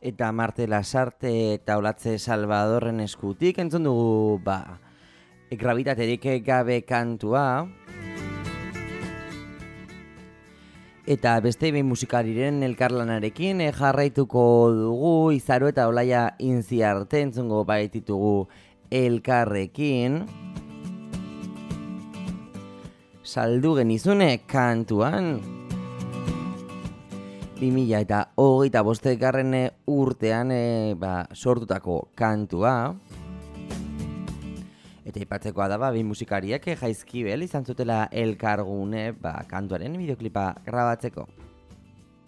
eta Marte Lasarte eta Olatze Salvadorren eskutik entzun dugu grabitaterik gabe kantua. Eta beste behin musikariren elkarlanarekin jarraituko dugu. Izaro eta Olaia Intziarte entzungo baititugu elkarrekin. Saldu genizune kantuan. 2025 urtean sortutako kantua. Eta ipatzekoa da, bi musikariak Jaizkibel izan zutela elkargune kantuaren bideoklipa grabatzeko.